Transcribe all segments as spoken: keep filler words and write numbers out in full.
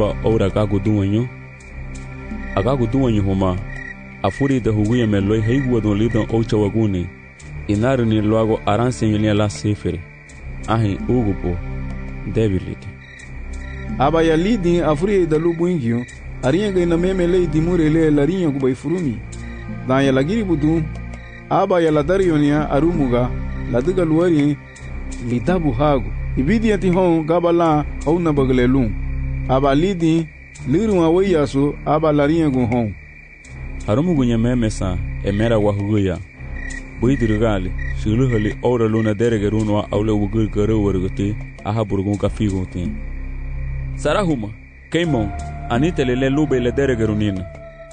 aba ora gago duwanyo agago duwanyo homa afuri de huguye meloi heigu don lidon ocha wagune inaru ni luago aranse yenya la sefere ahi ugupo debilite aba ya lidin afuri de lubuingyo ariya ga na memele dimurele larinya ku bai furumi dan ya lagiri budu aba ya ladarionia arumuga ladiga luari litabu hago ibidi ati hon gabala hauna baglelun aba lidi liru awayaso aba larinya gu hon arumugu nyememesa emera wahuguya buidirgali shiluhali ora luna deregerunwa aule wugur garo warguti aha burgun kafigotin sarahuma keimon anitelele lube le deregerunina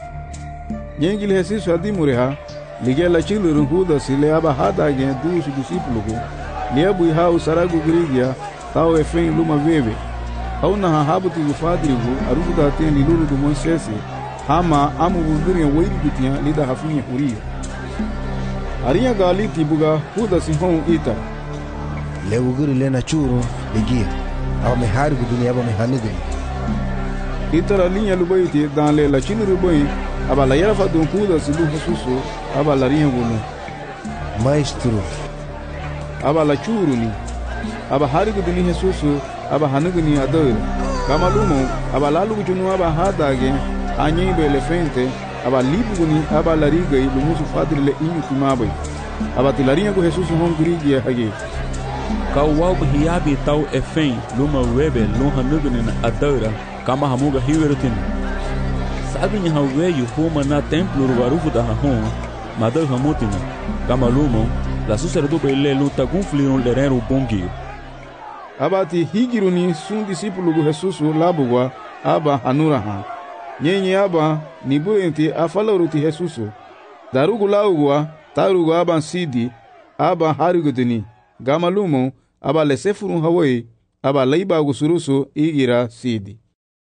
yengil hesisu adimureha ligela chilurun huda sile aba hada gen dusu disiplugo liabu ha saragu grigia tao efen luma veve hauna ha habuti gufadrigo aruda teni lulu do monsese hama amu wuguri wairi dutia lida hafinye huriyo ariya gali tibuga huda sihon ita le wuguri lena churu ligia aba mehari dunia aba mehanide itara linha lubaiti dan le la chinu rubai aba la yara fadun huda silu hasuso aba la riya gulu maestro aba la churu ni aba hari guduni hasuso aba hanuguni ador kamalumo aba lalu gujunu aba hadage anyi bele fente aba libuguni aba la riga lumusu fadri le inyu timabai aba tilariya go hasuso hon grigi hage kawau hiabi tau efen luma webe lo hanuguni na adora kama hamuga hiwerutin sabi nya haweyu homa na templo rubarufu da hon madal hamutina kama lumo la sucerdo bele luta conflion lerero bongio abati higiruni sun discípulo go Jesus labugwa aba hanura ha nyenye aba nibuenti afaloruti Jesus darugu laugwa tarugu aba sidi aba harigudini gama lumo aba lesefurun hawai aba laiba gusuruso igira sidi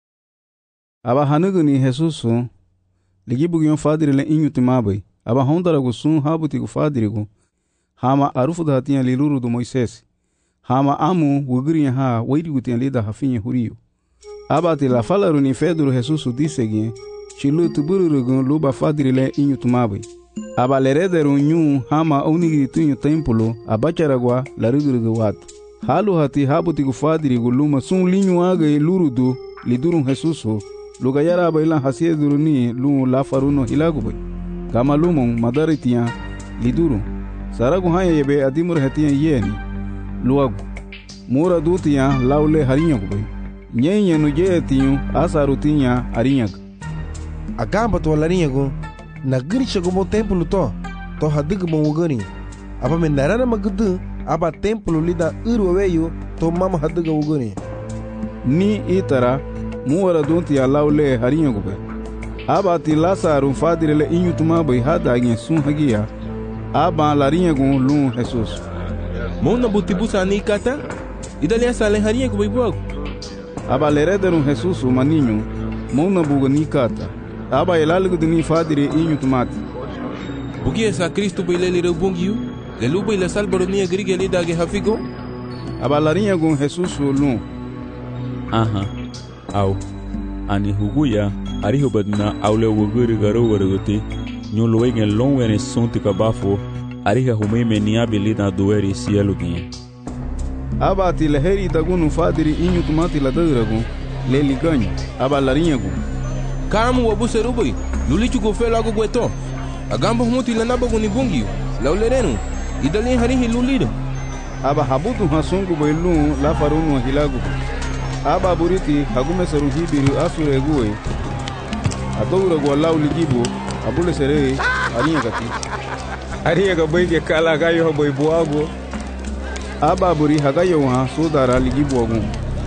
aba hanuguni Jesusu ligibugion fadire le inyu timabai aba hondara gusun habuti gu fadirigu hama arufu da hatia liluru do Moisés hama amu wuguri ha wairigu tian lida hafinye huriyo aba tila falaru ni Pedro Jesusu disegin chilu tubururugun luba fadire le inyu timabai aba lerederu nyu hama onigiri tunyu templo abacharagwa laruguru watu halu hati habuti gu fadirigu luma sun linyu age lurudu lidurun Jesusu luga yara baila hasie duruni lu la faruno hilagu kama lumon madaritiya liduru saragu haya yebe adimur hatiya yeni luagu mura dutiya laule harinya kubai nyenye no jetiyu asarutinya arinya agamba to larinya go na grisha go mo templo to to hadig mo wugani aba men narana magdu aba templo lida urweyo to mama hadiga wugani ni itara muwara donti ya laule harinya gobe aba ti lasaru fadire le inyu tuma bai hada gen sun hagiya aba larinya gun lu Jesus mona butibusa ni kata idalia sale harinya gobe buago aba lerederu Jesus maninyu mona buga ni kata aba elalgu dini fadire inyu tumati bugi esa Cristo bai le le bongiu le lu bai le salbaronia grige le dage hafigo aba larinya gun Jesus lu aha au ani huguya ariho badna aule wuguri garo warguti nyolo wegen longwene sonti kabafo ariha humeme niabili na dueri sieluginye aba ti leheri dagunu fadiri inyu tumati la daragu le liganyo aba larinyagu kamu wabuse rubai lulichu go fela go gweto agamba humuti la nabagu ni bungiu laulerenu idalin harihi lulido aba habutu hasungu bailu la farunu hilagu aba buriti hagume saru hibiru asure guwe adowra go law ligibo abule sere ariya gati ariya ga boyge kala ga yo boy buago aba buri hagayo ha sodara ligibo gu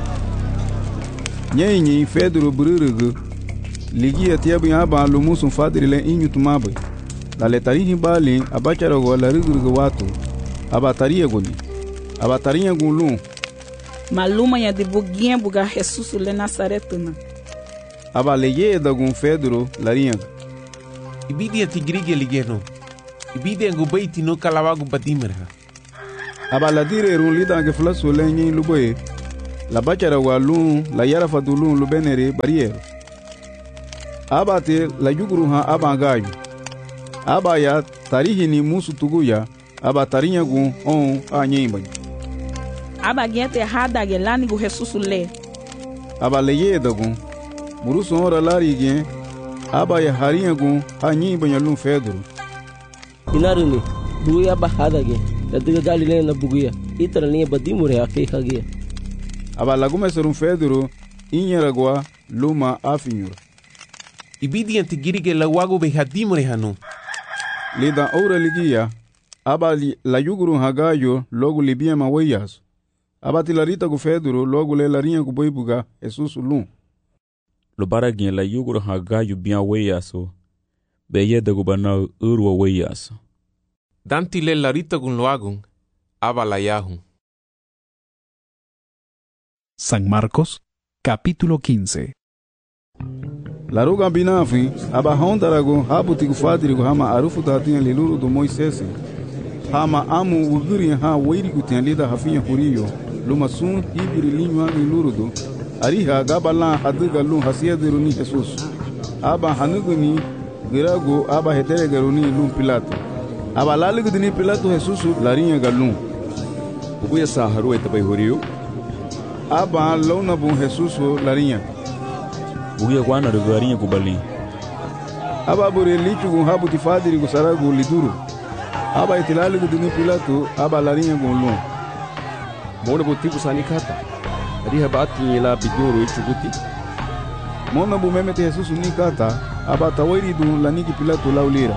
nyenyi Pedro bururugu ligi atiabu aba lumusun fadiri le inyu tumabe la letarihi bali abachara go la rugurugu watu aba tariya goni aba tariya gulu maluma ya de buguinha buga Jesus le Nazaretuna aba leye da gun Pedro larinha ibidi ati grige ligeno ibidi ngo baiti no kalawagu batimera aba ladire ru lida ge flaso lenyi luboye la bachara wa lun la yara fadulun lu benere bariero. Abate la yuguru ha abangayu. Abaya tarihi ni musu tuguya aba tarinya gu on a nyimba. Aba gente hada gelani gu Jesus le. Aba leye dagu murusu ora lari gen aba ya harinya gu ha nyimba nyalun fedru. Inaruni buya ba hada ge tadiga galile na buguya itara ni badimure afika ge. Aba lagume serum fedru inyaragwa luma afinyura. Ibidi antigirige la wago be hadimure hanu. Lida ora ligia aba li, la yuguru hagayo logo libia maweyas. Aba tilarita gu fedru logo le larinha gu boibuga Jesus lun. Lo baragin la yuguru hagayo bien weyaso. Beye de gubana urwa weyaso. Dantile larita gun loagun aba la yahun. San Marcos, capítulo quince. La ruga binafi aba hondarago habuti gu fadiri gu hama arufu datinha liluru do Moisés. Hama amu uguri ha weiri gu tenlida hafinha huriyo. Luma sun hibiri linwa liluru do. Ariha gabala hadiga lun hasiadiru ni Jesus. Aba hanuguni girago aba hetere garuni lun Pilato. Aba laligu dini Pilato Jesus larinha galun. Ubuya sa haru etabai huriyo. Aba launa bun Jesus larinha. Bugia kwana de garinha kubali. Aba bure lichu gu habuti fadiri gu saragu liduru. Aba itilali gu dini Pilato aba larinha gu lun. Mona botiku sanikata. Ariha bati la biduru ichuguti. Mona bu memete Jesus nikata aba tawairi du laniki Pilato laulira.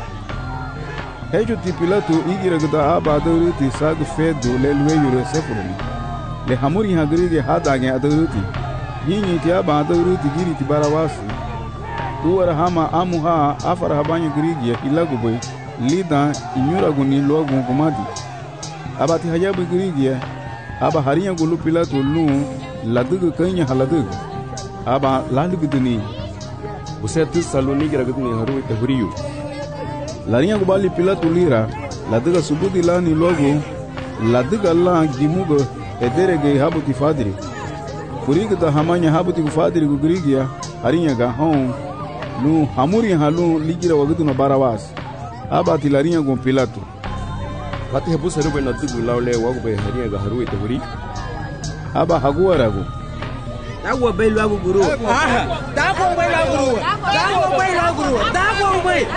Hejo ti Pilato igira gda aba aduriti sagu fedu le lueyo sefuruni. Le hamuri hagrige hadage aduriti. Yinyi ti aba aduriti giri ti barawasi. Uwara hama amuha afara habanyo grige ilaguboy lida inyura guni logu kumadi. Aba ti hajabu grige aba harinya gulu Pilato lu ladugu kanya haladugu. Aba lalugu duni. Usetu saloni gira gudni haru ita huriyo. Larinha gubali Pilato lira laduga subudi lani logo laduga la gimugo ederege habuti fadiri. Kuriga ta hamanya habuti fadiri gu grigia harinya ga hon lu hamuri halu ligira wagudu na barawas. Aba ti larinha gu Pilato. Kati habu sarube na dugu laule wagu be harinya ga haru ita huri. Aba haguara gu. Dago belu agu guru. Aha. Dago belu agu guru. Dago belu agu guru. Dago belu.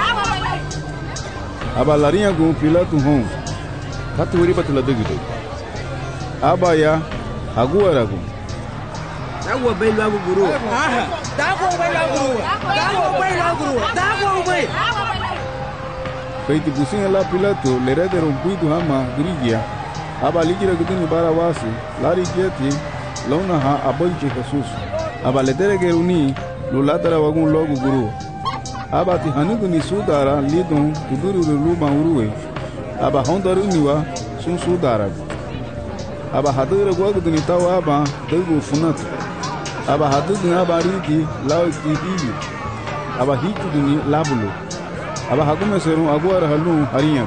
Aba larinha gu Pilato hon. Kati huri batula dugu do. Aba ya haguara gu. Dago belu agu guru. Aha. Dago belu agu guru. Dago belu agu guru. Dago belu. Feiti pusinha la Pilato le rede rompuidu hama grigia. Aba ligira gudini barawasi lari kieti launa ha aboiche Jesus. Aba letere geruni lulatara wagun logu guru. Aba ti hanuguni sudara lidon kuduru luma uruwe. Aba hondaruniwa sun sudara. Aba hadura gwaguduni tawa aba dugu funatu. Aba haduguni aba riki lau tibibi. Aba hituduni labulu. Aba hagume serum aguara halun harinya.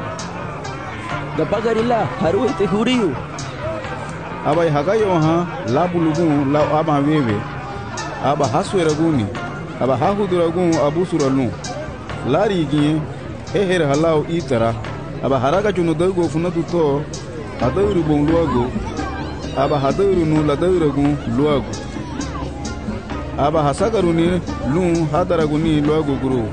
Gapagarila haru ite huriyo. Aba hagayo ha labulugun la aba wewe. Aba haswera guni. Aba hahuduragun abusuralun. Lari giye eher halau itara. Aba haraga chuno dago funatu to adawru bon luago. Aba hadawru nu la dawragun luago. Aba hasagaruni lun hadaraguni luago guru.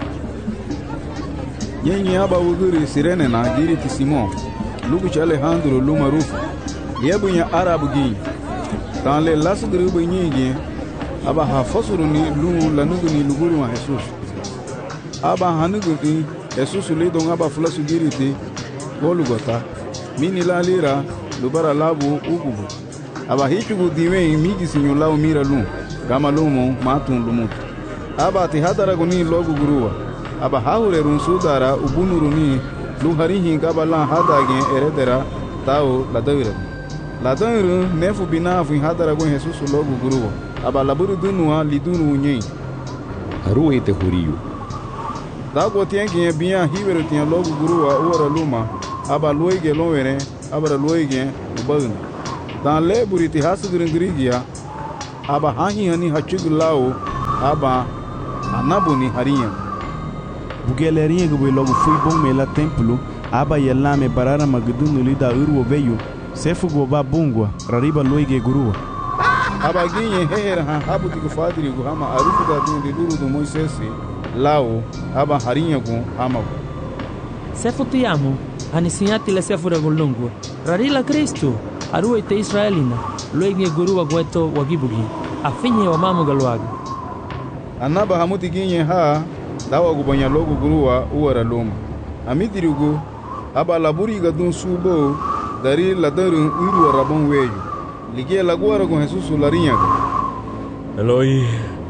Yenyi aba uguri sirene na giri ti Simon. Lugu cha Alejandro lu marufu. Yebu nya Arabu gi. Tan le lasu grubu nyingi. Aba hafasuru ni lu lanugu ni luguru wa Jesus. Aba hanugu ni Jesus le don aba flasu giri ti golugota. Mini la lira lubara labu ugubu. Aba hichugu diwe migi sinyo lao mira lu. Kama lumo matun lumutu. Aba ti hadaragu ni logu guruwa. Aba haure run sudara ubunuru ni luharihi kabala hadage eredera tao ladawira. Ladawira nefu binafu hadaragu Jesus logu guruwa. Aba laburu dunua lidunu nyei. Haru ite huriyo. Dago tienki biya hiberu tien logu guruwa uara luma. Aba luege lonwere, aba luege ubagna. dans leburi ti hasugringrigia aba hahi hani hachugulao aba anabuni harinha bugelerinha go logo fui bom mela templo aba yelame barara magdunu lida urwo veio sefugo ba bungwa rariba loige gurua aba ginye hehera ha habuti ko fadiri go hama arufu da dun duru do Moisés lao aba harinha go hama sefu tiamo anisiati le sefu regolongo rarila Kristo arua te Israelina loige gurua gweto wagibugi afinye wa mamu galwaga anaba hamuti ginye ha dawa go banya logo gurua uwara loma amidirigo aba laburi ga dun subo dari ladarun uru rabon weyo ligue la guara con Jesús larinha Eloi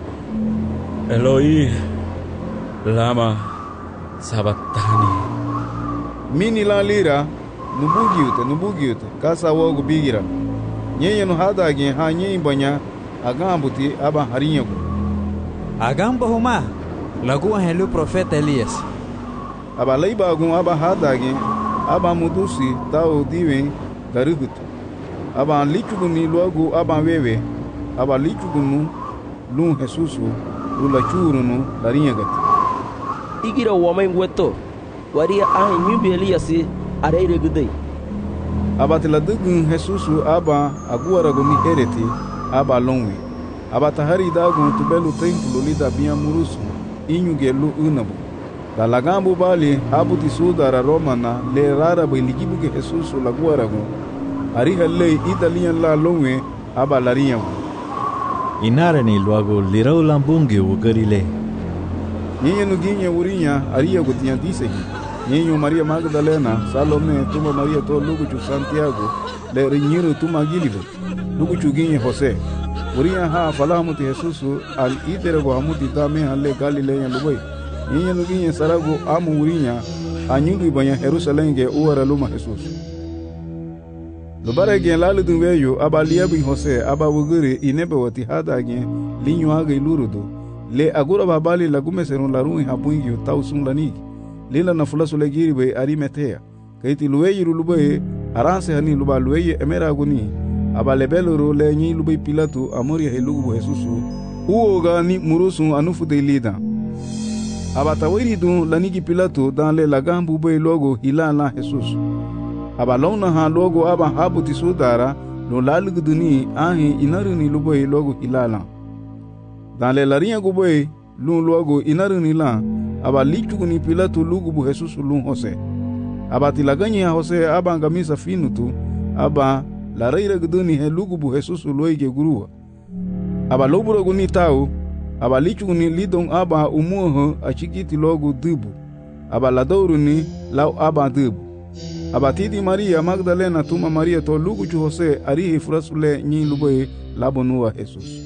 Eloi lama sabatani mini la lira nubugiute nubugiute kasa wogo bigira nyenye no hada gen ha nyen banya agambuti aba harinha go agamba huma lagu helu profeta Elias aba leiba gun aba hada gen aba mudusi tao diwen garugutu aba lichuguni logo aba wewe aba lichugunu lun Jesusu lula churunu larinha gati igira wamai weto waria ah nyumbi Elias areire gudei aba teladugun Jesusu aba aguara goni hereti aba lonwe aba tahari dagun tubelu templo lida bia murusu inyugelu unabu dalagambu bali abuti sudara romana le rara beligibu ke Jesusu laguara gun ariha lei italian la lonwe aba larinha inara ni luago lirau lambungi ugarile nyenye nuginye urinha aria gotinha disehi nyenye Maria Magdalena Salome tuma Maria to lugu chu Santiago le rinyiro tuma gilibe lugu chu ginye Jose urinha ha falamu ti Jesusu al itere go amuti dame halle Galilea lubai nyenye nuginye sarago amu urinha anyungu banya Jerusalem ge uara luma Jesusu lobare gen lalu dun weyo aba liabi Jose aba wugure inebe wati hada gen linyo aga ilurudo le agura babali lagume serun larun habungi tausun lanigi lila na fulasu legiri be arimetea kaiti luweyi lubay aranse hani luba luweyi emera guni aba lebeloro le nyi lubay Pilato amori helugu Jesusu uoga ni murusu anufu de lida aba tawiri dun lanigi Pilato dan le lagambu be logo hilala Jesusu aba lona ha logo aba habuti sudara no lalugu duni ahi inaruni lubay logo hilala dan le larinha guboy lun logo inaruni la aba lichuguni Pilato lugu bu Jesusu lun Jose aba tilaganya Jose aba ngamisa finutu aba la reira guduni he lugu bu Jesusu loige gurua aba loburo guni tau aba lichuguni lidon aba umuho achigiti logo dubu aba ladoruni lau aba dubu aba tidi Maria Magdalena tuma Maria to lugu chu Jose arihi furasule nyi luboy labonua Jesus.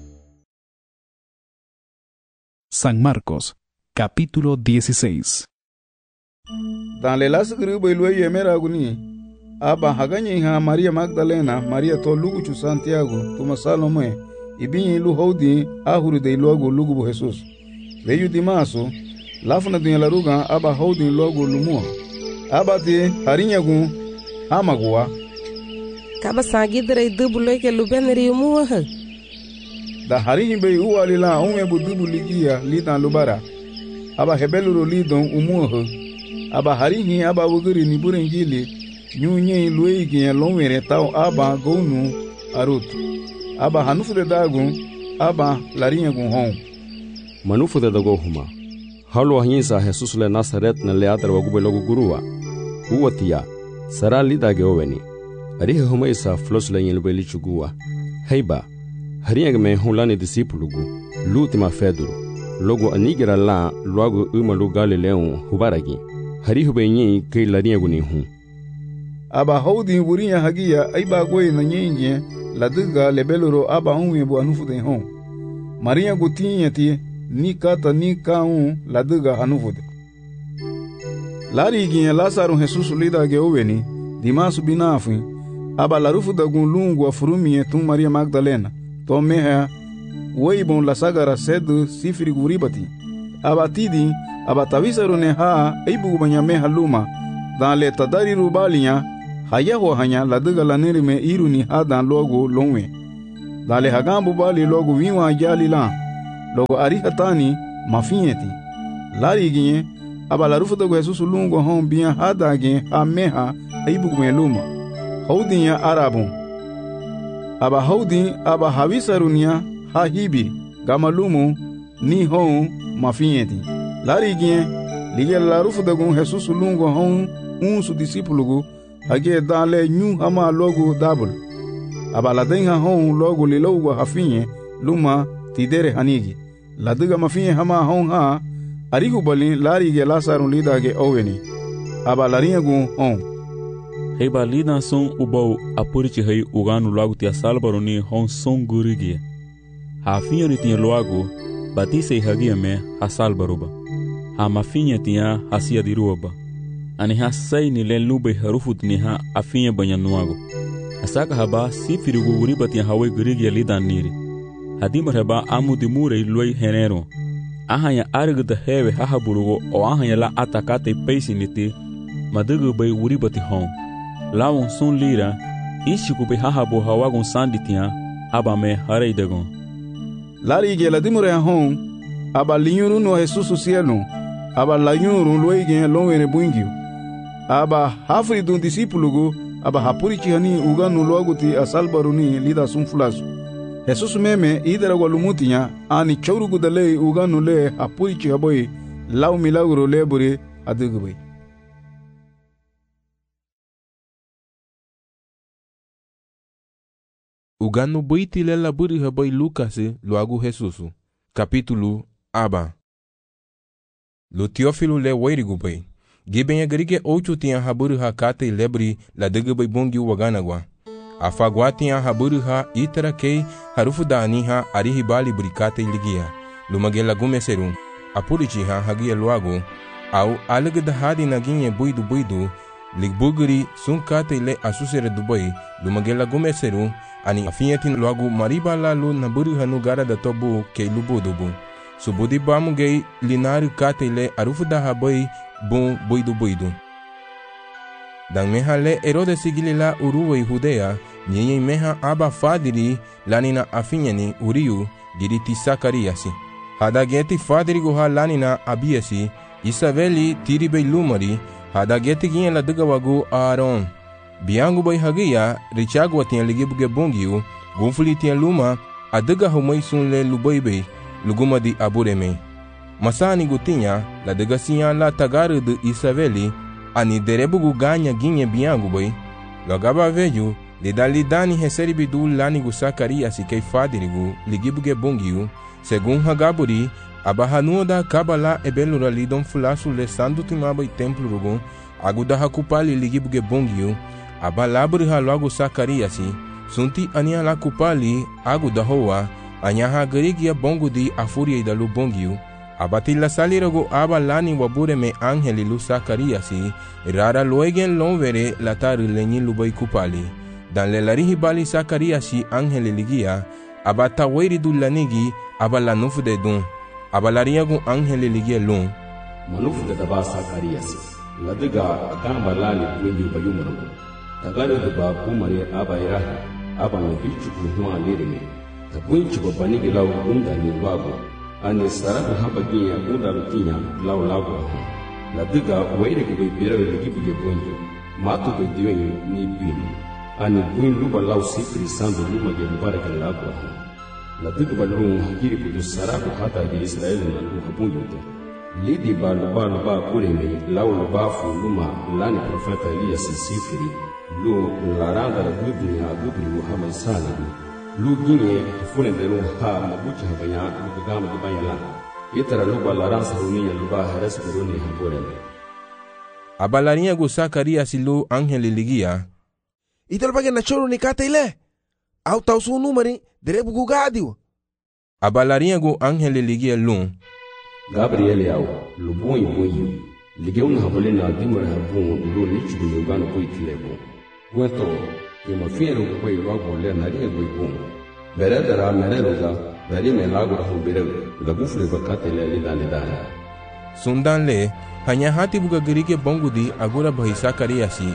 San Marcos, capítulo dieciséis. Dans le las grupo lueye mera guni aba haganye ha Maria Magdalena Maria to lugu chu Santiago tuma Salome ibinyi lu hodi ahuru de logo lugu bu Jesus veyu dimaso lafuna de la ruga aba hodi logo lumua aba te harinha gun amagua kaba sagidre dubulo ke lubenri muwa da harinhi be ualila ume budubu ligia litan lubara aba hebeluro lidon umuho aba harinhi aba wuguri ni burengili nyunye luigi lonwere taw aba gonu arut aba hanufu de dagun aba larinha gun hon manufu de dago huma halo hinsa Jesus le Nazaret na leatra wagu logo gurua uwatia sara lidage oveni arihe huma isa flos le yelbeli chugua heiba harinha me hulani disipulugu lutima feduro logo anigira la logo uma lu Galileu hubaragi hari hubenyi ke larinha guni hu aba hodi wurinya hagia aiba goy na nyenye laduga lebeloro aba unwe bu anufu de hon Maria gutinyati ni kata ni kaun laduga anufu de lari ginye Lazaro Jesus lida ge oveni dimasu binafu aba larufu da gun lungu afurumie tum Maria Magdalena to meha weibon la sagara sedu sifri guribati abatidi abatavisa rune ha eibu banyame haluma dan le tadari rubalia hayaho hanya ladiga laniri me iru ni hadan logo longwe dale hagambu bali logo wiwa jali la logo ari hatani mafinyeti lari ginye aba la rufu dogo Jesus lungo hon biya hada gen ha meha aibu me luma haudin ya arabun aba haudin aba hawisarunia ha hibi gamalumu ni hon mafinyeti lari ginye lige la rufu dogo Jesus lungo hon un su discipulugo hage dale nyu hama logo dabul aba la denga hon logo li logo hafinye luma tidere hanigi la diga mafinye hama hon ha arigu balin lari ge lasarun lida ge oweni aba laringa gu hon heba lida son ubau apurichi hai uganu lagu tia salbaroni hon son gurigi hafinye ritinye loago batise hagia me hasalbaruba ha mafinye tia hasia diruba ani ha sai ni len lube harufut ni ha afinye banyanuago asaka haba sifirigu uribati hawe gurigi lidan niri hadimar haba amudi mure loi henero ahanya arigda hewe hahaburugo o ahanya la atakate peisiniti madugu bay uribati hon lawon sun lira ishiku be hahabu hawagun sanditia aba me hareidagon lari ge la dimure hon aba linyuru no Jesus cielo aba la nyuru loi ge lonwere buingio aba hafri dun discipulugo aba hapurichi hani uganu loguti asalbaruni lida sunfulasu Jesus meme idara walumutinya ani chaurugu dale uganu le hapurichi haboy law milagro lebure adugubay uganu boiti lela buri haboy Lucas loagu Jesus capítulo aba lo Teófilo le wairigubay Giben agrige ocho tinha haburu ha kate lebri la degubay bongi waganagwa. Afagwa tinha haburu ha itara kei harufu da aniha arihibali burikate ligia. Lumagela gume serum. Apurichi ha hagia luago. Au alegda hadi naginye buidu buidu. Ligbuguri sun kate le asusere dubai. Lumagela gume serum. Ani afinyetin luago mariba la lu naburu ha nugara da tobu kei lubudubu. Subudi bamu gei linaru kate le arufu da habai bom boido boido. Dan meha le Herode sigili la uruwa i Judea, nyenye meha aba fadiri lanina afinyani uriu giriti Sakariasi. Hadageti fadiri goha lanina abiasi, Isabeli tiribe lumari, hadageti ginye la dugawagu Aaron. Biangu bay hagia, richagwa tiyan ligibuge bongiu, gunfuli tiyan luma, aduga humay sun le lubaibe, luguma di abureme. Masani gutinya la degasinya la tagaru de Isabeli ani derebugu ganya ginye biangu boy lagaba veju le dalidani heseri bidul lani gu Sakarias kei fadirigu ligibuge bongiu segun hagaburi abahanu da kabala ebelura lidon fulasu le sandu timaba templo rugun aguda hakupali ligibuge bongiu abalaburi halagu Sakarias sunti ania la kupali aguda hoa anyaha garigia bongu di afuria idalu bongiu abatila salirago aba lani wabure me angeli lu Sakariasi rara loegen lonvere lataru lenyi lubai kupali dan le larihi bali Sakariasi angeli ligia abata wairi du lanigi aba la nufu de dun aba lariago angeli ligia lun manufu de daba Sakariasi ladiga gamba lani wengi bayumuru tagale de ba kumare aba irahi aba na bichu kuhwa lirime tabunchi babanigi lawo unda ni wago ani sarabu haba ginya unda lukinya law lago la diga waire ko be bira le gibuge bonjo matu be diwen ni bin ani buin luba law sifri sando luma ge mubaraka lago la diga balun hakiri ko sarabu hata ge Israel na lu habunjo lidi balu balu ba kureme law ba fu luma lani profeta Elias sifri lu laranga la dunya dubri Muhammad sallallahu lu ginye fune de lu ha mabucha habanya lu gama de bayala itara lu balaran saruniya lu ba haras buruni habore abalaria go Sakarias lu angel ligia ital bagen na choro ni kate ile au tausu numeri derebu gugadiu abalaria go angel ligia lu Gabriel yao lu boy boy ligeu na habole na dimara habu lu nichu bu yugano ko itlebo weto ke mafiero ko i rogo le na rie go ibon beredara mereroga dari me lago ho bere da gufre bakate le lidane dana sundan le hanya hati buga gerike bongudi agura bhai Sakariasi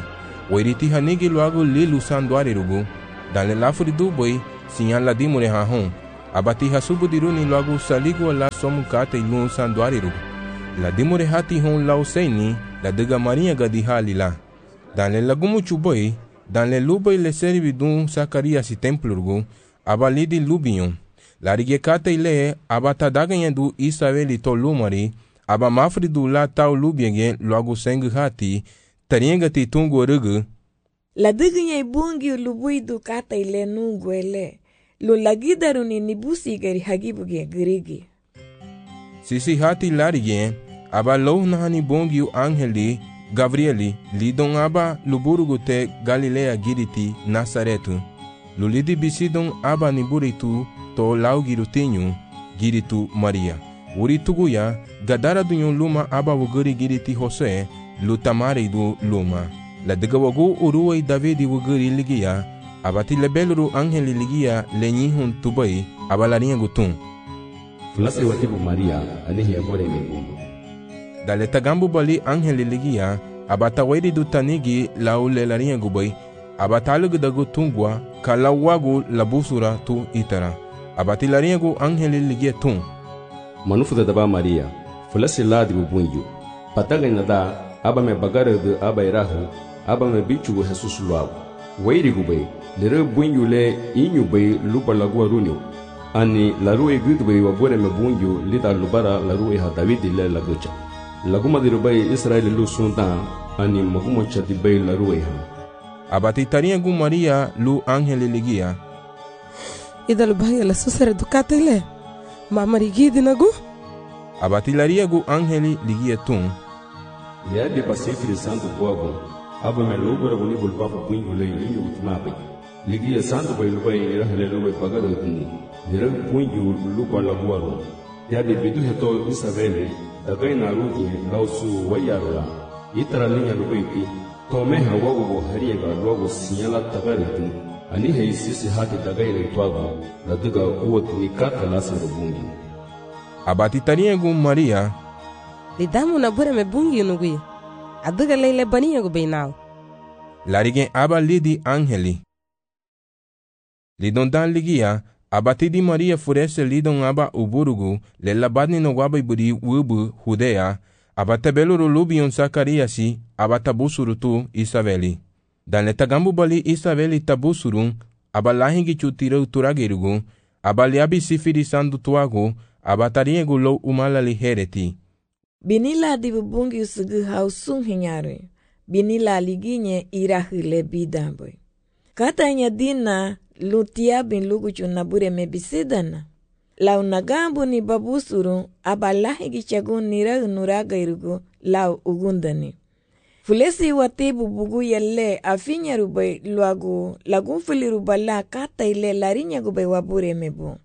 Wairiti hanigi luagu lilu sanduari rugu. Dan le lafuri du boy sinyan la dimure ha hon. Abati hasubu diruni luagu saligu la somu kate ilun sanduari rugu. La dimure hati hon lau seini la dega marinha gadi halila. Dan le lagumu chuboy, dan le luboy le servi dun sakaria si templo rugu. Aba lidi lubion. La rige kate ile aba tadaganyen du Isabeli to lumari. Aba mafri du la tau lubienge luagu sengu hati. Tarienga ti tungu rugu. La diganyen bungi lubui du kate ile nungu ele. Lo lagidaru ni nibusi gari hagibuge girigi. Sisi hati larige aba low nahani bongi u angeli Gabrieli lidon aba luburugu te Galilea giriti Nazaretu. Lulidi bisidon aba niburitu to lau girutinyu giritu Maria. Uri tuguya gadara dunyon luma aba wuguri giriti Jose lutamari du luma. La digawagu uruway Davidi wuguri ligia abati lebeluru angeli ligia lenyihun tubai aba laringa gutun. Fulase watibu Maria anihi abore mebumu. Dale tagambu bali angeli ligia abata wairi du tanigi lau le laringa gubai abatalu gudagu tungwa kalawagu labusura tu itara. Abati laringa gu angeli ligia tun. Manufu da daba Maria fulase la dibu bunyu. Pataga nada aba me bagara de aba irahu aba me bichu Jesus luagu. Wairi gubai lere bunyu le inyu bai lupa lagua runyo. Ani larue gudbai wabore me bunyu lita lubara larue ha Davidi le lagucha. Laguma dirubai Israeli lu sundan ani magumo chati bai larue ha. Abati taria gu Maria lu angeli ligia. Ida lubaya la susere dukate ile. Mama rigidi nagu. Abati laria gu angeli ligia tun. Lea de pasifri santo boago. Aba me lubara guni bulpafa bunyu le inyu utmabai. Ligia santo bai lubai irahale lubai pagado tuni. Lera bunyu lupa laguaro. Ya de bidu heto Isabeli. Dagai na rugi lausu wayarola. Itara linya lubaiti. Tome hawago hariega luago sinyala tagariti. Ani hei sisi hati dagai leitwago. Laduga uot nikata lasa rubungi. Abati tariegu Maria. Lidamu na bura me bungi nugui. Aduga leile baniya gu beinal. Larige aba lidi angeli. Lidon dan ligia. Abati di Maria furese lidon aba uburugu le labadni no waba iburi wubu Judea abata beluru lubion Sakariasi abata busuru tu Isabeli. Dan le tagambu bali Isabeli tabusuru abalahingi chutiro turagirugu abaliabi sifiri sandu tuagu abatariegu lo umalali hereti. Binila di bubungi usugu hausung hinyare. Binila liginye irahile bidamboy. Katanya dina lutia bin lugu chunabure mebisidana. Lau nagambu ni babusuru abalahi gichagun nira nuraga irugu lau ugundani. Fulesi watibu bugu yelle afinya rubai luagu lagun fili rubala kata ile larinya gubay wabure mebu.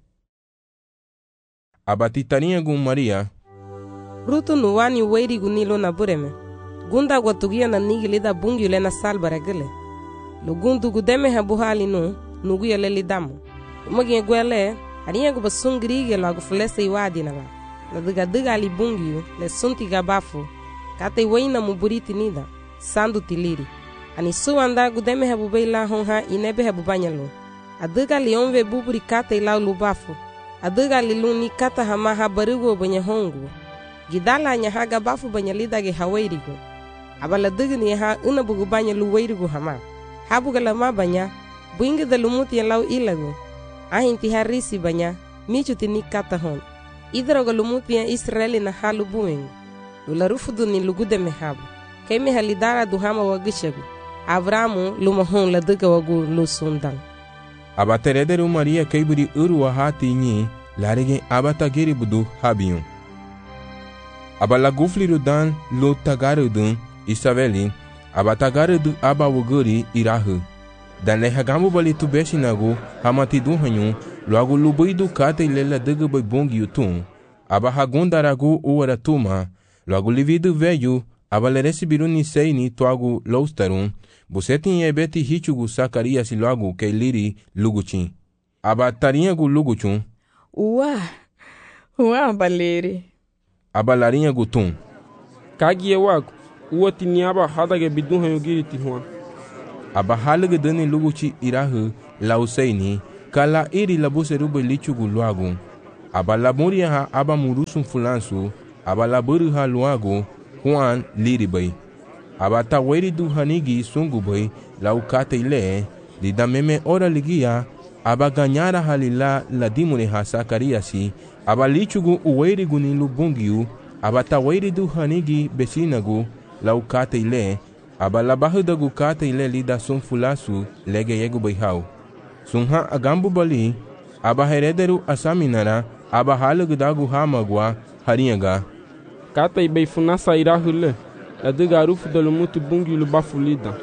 Abati tania gu Maria. Rutu nuwani wairi gunilo na bureme. Gunda watugia na nigilida bungi ule na salbara gile. Lugundu gudeme habuhali nu nugu yale lidamu. Umagi gwele ariya guba sungri lagu fulese iwadi na la. La diga diga ali bungi le sunti gabafu. Kate waina muburiti nida. Sandu tiliri. Ani suwanda gudeme habubaila honha inebe habubanyalo. Adiga li onve buburi kate ilau lubafu. Adiga li luni kata hama habarigo banya hongu. Gidala nya haga bafu banya lidage hawairigo. Abala diga ni ha unabugu banya luwairigo hama. Habu galama banya, buinga da lumuti ya lau ilago. Ahinti harisi banya, michuti ni kata hon. Idroga lumuti ya Israeli na halu buing. Lula rufudu ni lugude mehabu. Keme halidara duhama wagishagu. Avramu luma hon la diga wagu lusundan. Abaterederu Maria kaiburi urwa hati nyi, larige abatagiri budu habiyon. Abala gufliru dan lo tagaru dun Isabeli. Abatagara du aba wuguri irahu. Dan le hagamu bali tu besinagu hamati du hanyu loagu lubui du kate lela dega bai bongi utun. Aba hagundaragu uwara tuma. Loagu lividu veyu aba le resibiru ni seini tuagu loustarun. Buseti ebeti hichugu Sakaria si loagu ke liri luguchin. Aba tarinyagu luguchun. Uwa. Uwa baleri. Aba larinyagu tun. Kagie wagu. Uwa tiniaba hadage bidun hayo giriti huan. aba halige deni luguchi irahu la usaini kala iri la buseru bai lichugu luagu aba la moria ha aba murusum fulansu aba la buru ha luagu Juan liri bai aba ta weri du hanigi sungu bai la ukate ile di da meme ora ligia aba ganyara halila la dimune ha Sakariasi aba lichugu uweri guni lubungiu aba ta weri du hanigi besinagu la ukate ile aba la bahudagu kate ile lida sun fulasu lege yegu bai hau sunha agambu bali aba herederu asaminara aba halugudagu hamagwa haringa kata ibai funasa irahule la de garufu de lumutu bungi lubafulida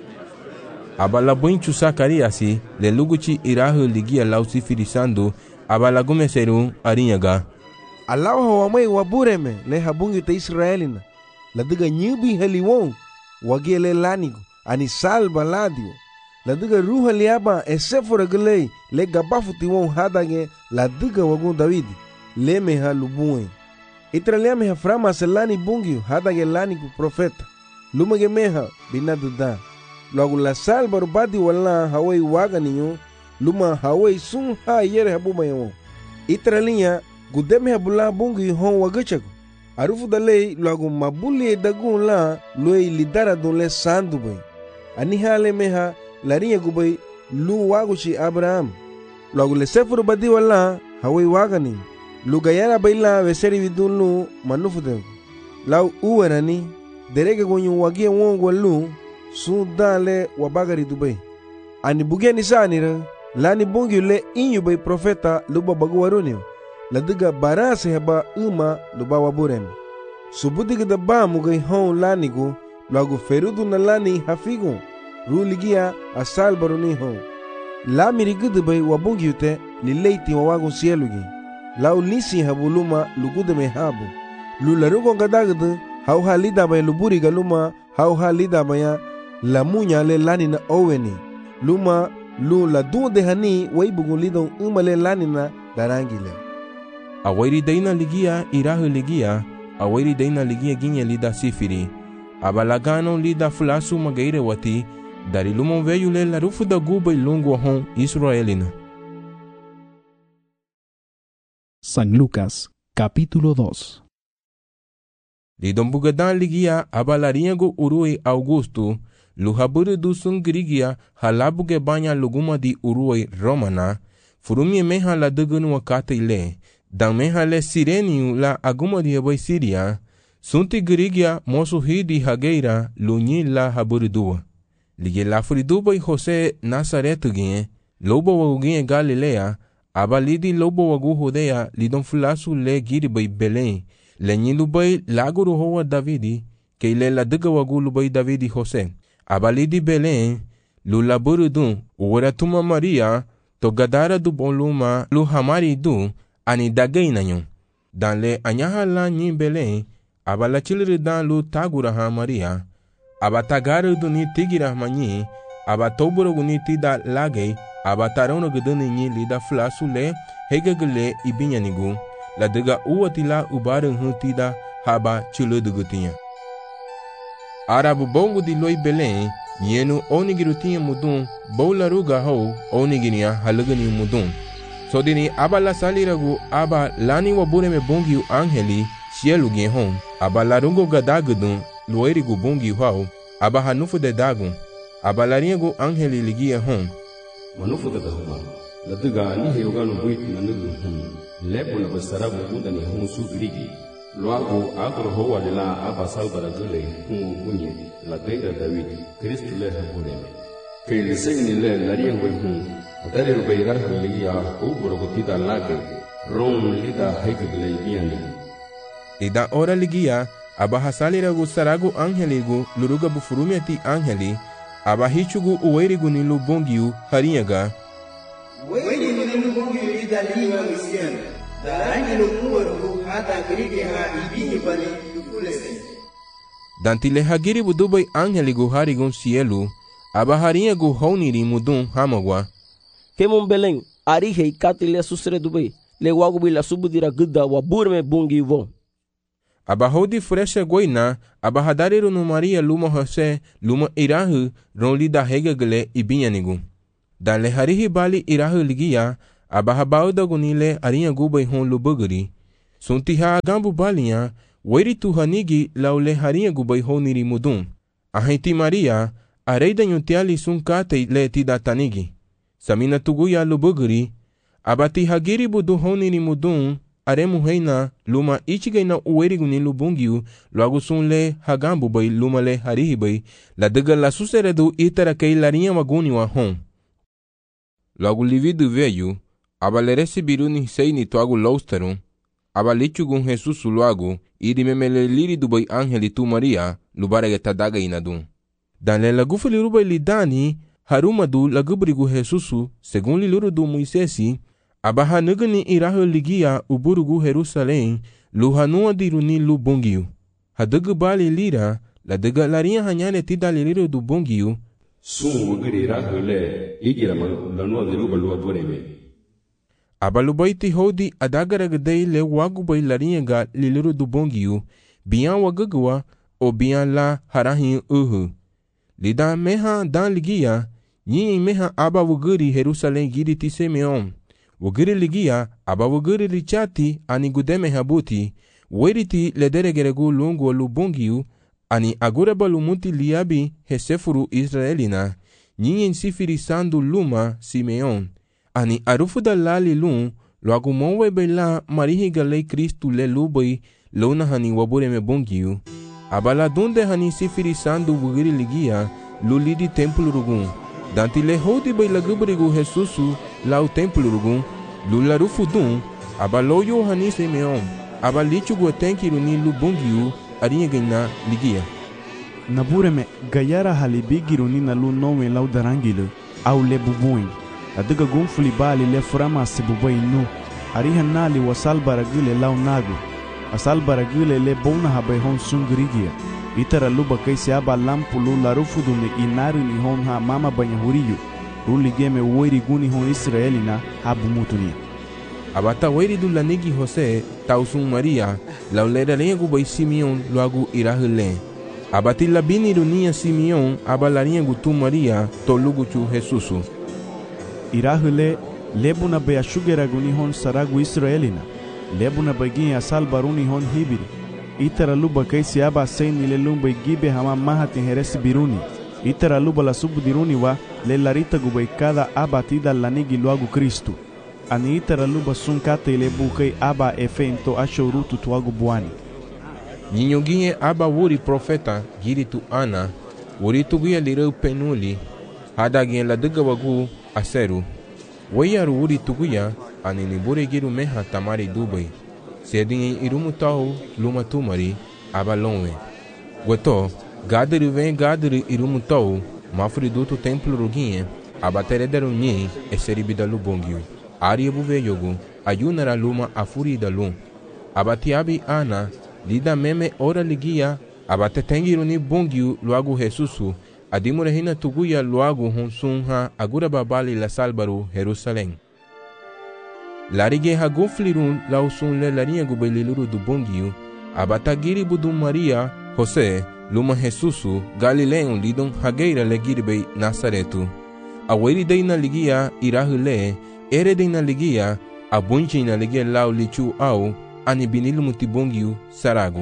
aba la buinchu Sakariasi le luguchi irahu ligia lausi firisando aba la gumeseru aringa alawa hawamai wabureme le habungi te Israelina la diga nyubi heliwon wagele lanigo ani salba ladio la diga ruha liaba esefora gele le gabafu tiwon hadage la diga wagun Davidi le meha lubuen itralia meha frama selani bungi hadage lanigo profeta lumage meha binaduda logo la salba rubadi wala hawai waganiyo luma hawai sun ha yere habuma yo itralia gudeme habula bungi hon wagachago arufu dale logo mabuli dagun la loi lidara don le sandu bai ani hale meha larinha gubai lu waguchi Abraham logo le sefuru badi wala hawai wagani lu gayara bai la veseri vidun lu manufu de lau uwerani derege gonyu wagie wongo lu su dale wabagari dubai ani bugeni sanira lani bungi le inyu bai profeta luba bagu waruni la diga barase heba uma luba waburem subudiga da ba mugai hon lanigo logo ferudu na lani hafigo ruligia asal baruni hon la mirigudu bai wabungi ute li leiti wawagun sielugi lau nisi habuluma lugude me habu lularugo gadagdu hau halida bai luburi galuma hau halida baya la munya le lani na oweni luma lu la dunde hani waibugun lidon uma le lani na darangile awairi daina ligia irahu ligia awairi daina ligia ginye lida sifiri abalagano lida fulasu magaire wati dari lumon veio le la rufu da guba ilungu hon Israelina. San Lucas, capítulo dos. Lidon bugadan ligia abalariago urui Augusto luhaburu du sungrigia halabuge banya luguma di urui Romana furumie meha la dugunu wakate ile dan meha le sireniu la aguma di abai Siria sunti grigia mosu hidi hageira lunyi la haburu dua lige la furiduba i Jose Nazaretu gine lobo wagu gine Galilea abalidi lobo wagu Judea lidon fulasu le giri bai Belén le nyilu bai laguru hoa Davidi ke ile la duga wagu lubai Davidi Jose abalidi Belén lu laburu dun uwara tuma Maria to gadara du boluma lu hamari du ani dagaina nyon dan le anyaha la nyi Belén abala chilri dan lu tagura ha Maria aba tagaru du ni tigira manyi aba toburo guni tida lage aba tarono guduni nyi lida flasu le hegegle ibinyanigu la diga uwatila ubarun hu tida haba chilu dugutinya arabu bongo di loi Belén nyenu onigirutinha mudun boula ruga ho oniginia halugani mudun so dini aba la saliragu aba lani wabure me bongi angeli cielo hon aba larungo gadagudun loerigu bongi hau aba hanufu de dagun aba laringo angeli ligia hon manufu de huma la diga ni heyoganu buiti na nugu hon lepo na basarabu mudani hon su grigi loago agro ho wadila aba salbara gule hon bunye la deira David Kristo le habure ke le segni le laringo hon dare rubayra ligia ubro gotida lage rom lida hegegle biani ida ora ligia aba hasaliragu saragu angeligu luruga bufurumiati angeli aba hichugu uwerigu ni lubongiu harinyaga werigu ni lubongiu lida liwa misian darangi lukuwarugu hata grige ha ibini bani lukulese dantile hagiri budubai angeligu harigun cielu aba harinyagu honiri mudun hamagwa kemun Belén arihe ikatile susre dubai le wagu bila subudira gudda wa burme bongi vo aba hodi fresha goina, aba hadariru no Maria luma Jose, luma irahu, ronli da hegagale ibianigu. Dan le harihi bali irahu ligia, aba habau da gunile arinha gubai hon lubuguri. Suntiha agambu balinha, weri tu hanigi laule harinha gubai honiri mudum. Ahenti Maria, areida nyutiali sun kate le tida tanigi. Samina tuguya lubuguri, abati hagiri budu honiri mudum, aremu reina luma ichigaina uerigu ni lubungiu, logo sun le hagambu bai luma le harihi bai, la daga la suseredu itara kei larinha maguni wa hon. Logo lividu veio, aba le recebiru ni sei ni tuagu lousterum, aba lichugun Jesus logo, iri memele liri du bai angeli tu Maria, lubarega tadaga inadun. Dan le lagufu liru bai lidani, haruma du lagubrigu Jesusu, segun liluru du Moisesi, aba hanugani irahu ligia uburugu Jerusalém, lu hanua diruni lu bongiu. Hadugu bali lira, la daga larinha hanyane tida liriru du bongiu, Sun wugiri irahu le, igira man lanua liruba lua bureme. Aba lubaiti hodi adagaragadei le wagu bai larinha ga liliru du bongiu, bian wagagua, o bian la harahin uhu. Lida meha dan ligia, nyi meha aba wugiri Jerusalém giri ti Simeon. Wugiri ligia, aba wugiri lichati ani gudeme habuti, weriti lederegeregu lungu lu bongiu, ani agora balumuti liabi hesefuru Israelina, nyin sifiri sandu luma Simeon, ani arufu da lali lum, loagu monwe bela marihi galei Kristu le lubai, lona hani wabureme bongiu, abala dunde hani sifiri sandu wugiri ligia, lulidi templu rugun, danti le hodi bai lagubrigu Jesusu, lau templu rugun, lularufu dun, abaloyo hani Simeon, abalichu guatenkiru ni lubongiu, arinha gaina ligia. Nabureme gayara halibigiru ni na lu nome lau darangile, au le bubuin. Adiga gunfuli bali le frama se bubai nu. Ariha nali wasal baragile lau nagu. Asal baragile le bona habai hon sungrigia. Itara luba kaisi aba lampu lu larufudu ne inaru ni hon ha mama banyahuriyu. Ruli game woiri guni hon Israelina habu mutuni. Abata weri du lanigi Jose, tausun Maria, laulera lengu bai Simeon loagu irahule. Abati labini runia Simeon, abalarinha gutu Maria, tolugu chu Jesusu. Irahule, lebuna bai ashugera guni hon saragu Israelina. Lebuna bai gini asal baruni hon hibiri. Itara luba kaisi aba seini le lumba gibe hama mahati heresi biruni. Itara luba la subdiruni wa, le larita gubai kada abatida lanigi loagu Kristu. Ani itara luba sunkate ile bukai aba efento ashorutu tuagu buani. Nyinyoginye aba wuri profeta giritu ana, wuri tuguya lireu penuli, hadagin la diga wagu aseru. Wayaru wuri tuguya, ani nibure giru meha tamari dubai. Sedin irumu tau luma tumari, aba lonwe. Gweto, gadiri ven gadiri irumu tau, mafri dutu templu ruginye, aba terederu nyi eseribida lubongiu. Aria buve yogu, ayunara luma afuri da lum. Abatiabi ana, lida meme ora ligia, abate tengiru ni bongiu loagu Jesusu, adimure hina tuguya loagu honsunha agura babali la salbaru Jerusalém. Larige haguflirun lausun le larinha gubeliluru du bongiu, abatagiri budum Maria, José, luma Jesusu, Galileon lidon hageira legiribei Nazaretu. Aweri deina ligia irahule, ere na ligia, abunchi na ligia lau lichu au, ani binilu mutibongiu saragu.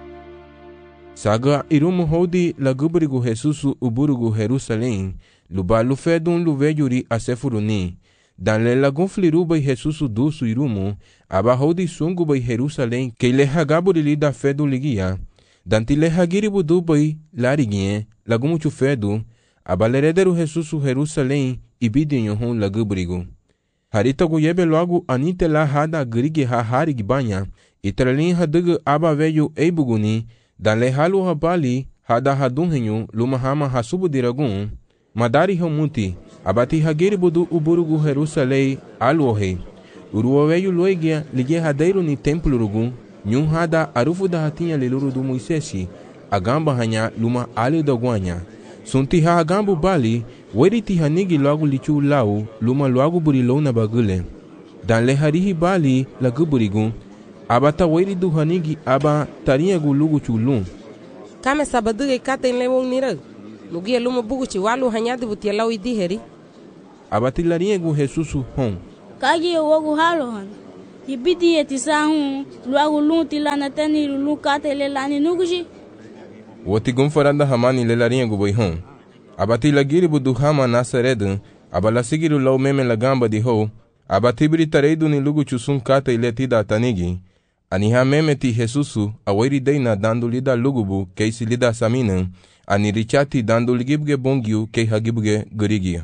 Saga irumu hodi lagubrigu Jesusu uburugu Jerusalém, luba lufedun luvejuri asefuruni. Dan le lagunfliru bai Jesusu dusu irumu, aba hodi sungu bai Jerusalém, que le hagaburi lida fedu ligia. Danti le hagiribu du bai lariguie, lagumuchu fedu, aba lerederu Jesusu Jerusalém, ibidinho hon lagubrigu. Harita guyebe logo anite la hada grige ha harig banya, itralin hadugu aba veyu eibuguni, dan le halu habali hada hadunhenyu luma hama hasubu diragun, madari hamuti, abati hagiri budu uburugu Jerusalém aluohe, uruwa veyu loigia lige hadeiru ni templu rugun, nyun hada arufu da hatinha leluru du Moisesi, agamba hanya luma ali doguanya. Sunti ha agambu bali, weriti hanigi logo lichu lau, luma logo burilou na bagule. Dan le harihi bali laguburigun, aba ta wairi du hanigi aba tarinha gu lugu chulun. Kame sabaduga ikata in lewong nira. Nugia luma bugu chi walu hanyadi butia lau idiheri. Aba tilarinha gu Jesusu hon. Kagi wogu halo han. Ibidi etisa hun luagu lun tilana teni lulu kata lelani nuguji. Woti gumfaranda hamani lelarinha gu boi hon. Aba tilagiri budu hama nasaredan. Aba la sigiru lau meme la gamba di ho. Aba tibiri tareidu ni lugu chusun kata iletida tanigi. Aniha meme ti Jesusu awairi deina dando lida lugubu keisi lida saminan. Ani richati dando ligibge bongiu kei hagibge gurigia.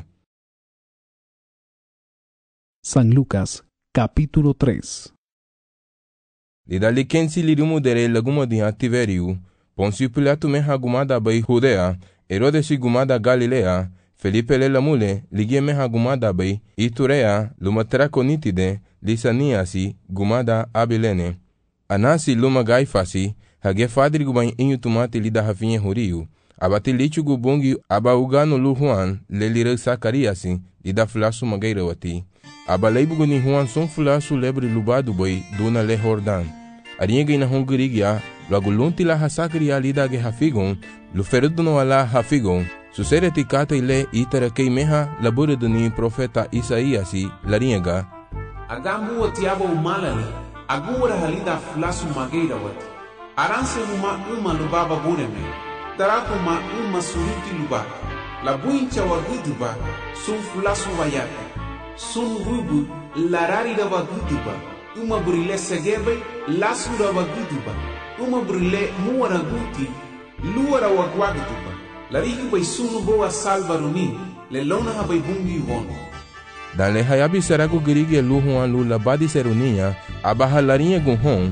San Lucas, capítulo tres. Lida likensi lirumu dere laguma di Tiveriu. Poncio Pilato me hagumada bai Judea. Herodes gumada Galilea. Felipe le lamule ligie me hagumada bai Iturea lumatraco nitide lisaniasi gumada Abilene. Anasi luma gaifasi hage fadri gubain inyu tumati lida hafinye huriu. Abati lichu gubungi aba ugano lu Juan le lire Zacariasi lida flasu magairawati. Aba leibugu ni Juan son flasu lebre lubadu bai duna le Jordan. Arienge ina hungurigia luagulunti la hasakria lida ge hafigon luferuduno ala hafigon. Susere tikata ile itara kei meha labure duni profeta Isaiasi laringa. Agambu watiaba umalali, agura halida flasu mageira wati. Aranse huma uma lubaba bureme, tarakuma uma suruti luba. La buincha wa guduba, sun flasu wayaka. Sun rubu larari da wa guduba. Uma burile segebe, lasu da wa guduba. Uma burile muara guti, luara wa guaguduba. La rigi bai sunu boa salvaruni, le lona ha bai bungi wono. Dan le hayabi seragu girigi lu Juan lu labadi seruninha, abaha larinha gun hon.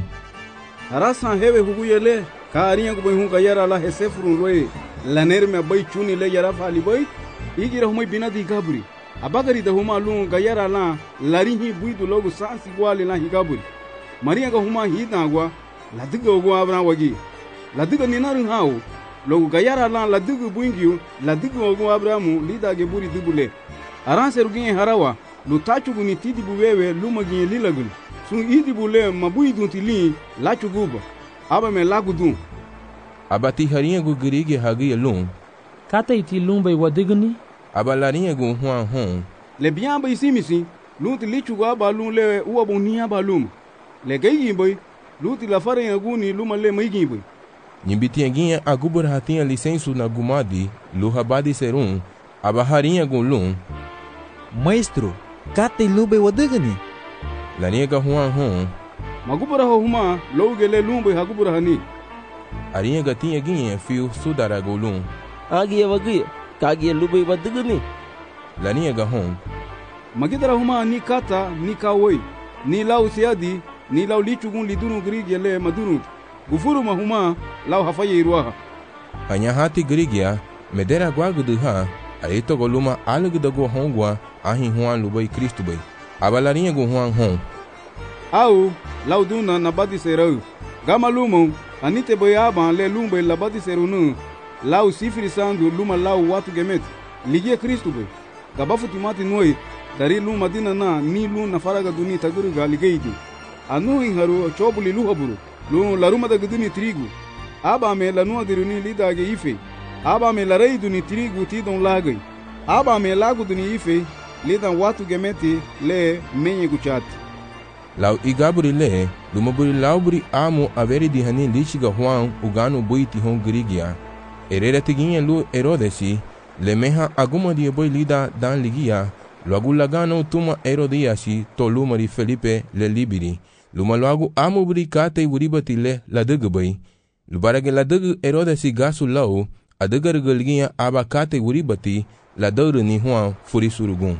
Harasan hewe huguyele, ka arinha gu bai hun kayara la hesefurun loe, la nerme bai chuni le yara fali bai, igira humai binadi gaburi. Abagari da huma lu kayara la, larinhi buidu logu sansi gwali la higaburi. Maria ga huma hidangwa, la diga ogwa abran wagi. La diga ninaru hao, logu gayara lan la dugu buingiu la dugu ogu abramu lida ge buri dubule aran serugin harawa lu tachugu ni tidibu wewe luma gin lilagul sun idibule mabui dunti li la chuguba aba me lagudun abati harinha gu girige hagi lum kata iti lumba wadigni aba larinha gu Juan hon le biamba isimisi luti lichugu aba lum le uabu ni aba lum le geyi boy luti la farinha gu ni luma le maigi boy. Nyimbitianguinha agubur hatinha licenso na gumadi, lu habadi serum, abaharinha gulum. Maestro, kata ilube wadagani. Larinha Juan hon. Magubura huma, logele lumbe hagubura hani. Arinha gatinha guinha fio sudara gulum. Agia wagia, kagia lube wadagani. Larinha hon. Magidara huma ni kata ni kawoi, ni lau siadi, ni lau lichugun lidunu grigele madunu. Gufuru mahuma lau hafaye iruaha. Anyahati grigia medera guaguduha aito goluma alugdago hongwa ahi Juan lubai Cristo bai. Abalarinha gu Juan hon. Au lau duna nabadi serau. Gama lumo anite bai aba le lumbai labadi serunu. Lau sifri sandu luma lau watu gemet. Ligie Cristo bai. Gabafu timati noi dari luma dina na ni lu na faraga duni taguruga ligeidi. Anu inharu chobuli luhaburu. Lu laruma da guduni trigo. Aba me lanua diruni lida ge ife. Aba me larei duni trigo tidon lagai. Aba me lagu duni ife lidan watu gemeti le menye guchati. Lau igaburi le lumaburi lauburi amu averi di hani lichiga Juan uganu buiti hon grigia. Erera tiguinha lu Herodesi le meha aguma di boi lida dan ligia. Luagu lagano tuma Herodiasi tolumari Felipe le libiri. Luma logo amu buri kate buribati le la dugbai. Lubarage la dug Herodesi gasu lau, a dugar galginha aba kate buribati la dauru ni Juan furi surugun.